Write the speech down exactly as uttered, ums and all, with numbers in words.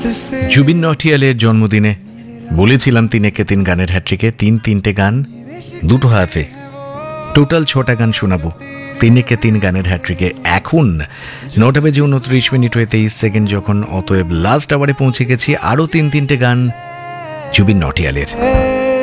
জুবিন নটিয়ালের জন্মদিনে বলেছিলাম তিনেকে তিন গানের হ্যাট্রিকে তিন তিনটে গান দুটো হাফে টোটাল ছটা গান শোনাবো তিনেকে তিন গানের হ্যাট্রিকে। এখন নটা বেজে উনত্রিশ মিনিট হয়ে তেইশ সেকেন্ড যখন, অতএব লাস্ট আওয়ারে পৌঁছে গেছি। আরও তিন তিনটে গান জুবিন নটিয়ালের।